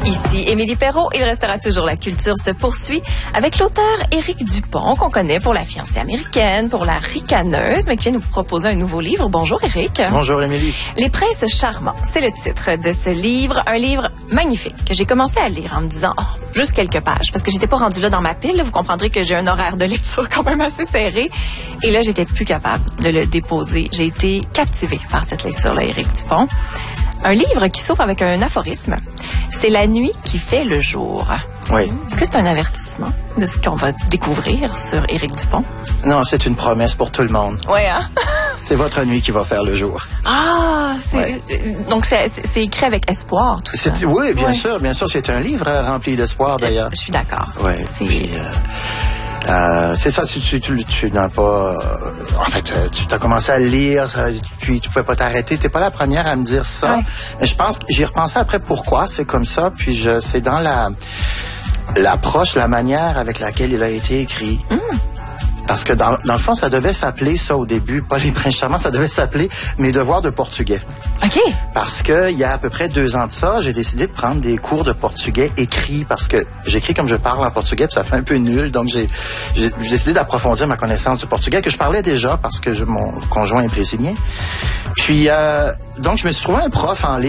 Ici Émilie Perrault, il restera toujours la culture se poursuit avec l'auteur Éric Dupont qu'on connaît pour La fiancée américaine, pour La ricaneuse, mais qui vient nous proposer un nouveau livre. Bonjour Éric. Bonjour Émilie. Les princes charmants, c'est le titre de ce livre, un livre magnifique que j'ai commencé à lire en me disant juste quelques pages parce que j'étais pas rendue là dans ma pile. Vous comprendrez que j'ai un horaire de lecture quand même assez serré et là j'étais plus capable de le déposer. J'ai été captivée par cette lecture-là, Éric Dupont. Un livre qui s'ouvre avec un aphorisme. C'est la nuit qui fait le jour. Oui. Est-ce que c'est un avertissement de ce qu'on va découvrir sur Éric Dupont? Non, c'est une promesse pour tout le monde. Oui, hein? C'est votre nuit qui va faire le jour. Ah! Ouais. Donc, c'est écrit avec espoir, tout ça. Oui, bien sûr. C'est un livre rempli d'espoir, d'ailleurs. Je suis d'accord. Oui. C'est ça, tu n'as pas... en fait, tu t'as commencé à le lire, puis tu pouvais pas t'arrêter. T'es pas la première à me dire ça. Ouais. Mais je pense que j'y repensé après pourquoi c'est comme ça, puis c'est dans l'approche, la manière avec laquelle il a été écrit. Parce que dans le fond, ça devait s'appeler ça au début, pas Les Princes charmants, ça devait s'appeler Mes devoirs de portugais. OK. Parce que il y a à peu près 2 ans de ça, j'ai décidé de prendre des cours de portugais écrits parce que j'écis comme je parle en portugais, puis ça fait un peu nul. Donc j'ai décidé d'approfondir ma connaissance du portugais que je parlais déjà parce que mon conjoint est brésilien. Puis donc je me suis trouvé un prof en ligne.